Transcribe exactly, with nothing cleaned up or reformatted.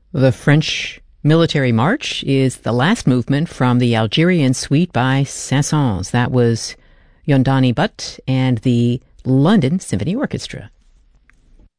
The French Military March is the last movement from the Algerian Suite by Saint-Saëns. That was Yondani Butt and the London Symphony Orchestra.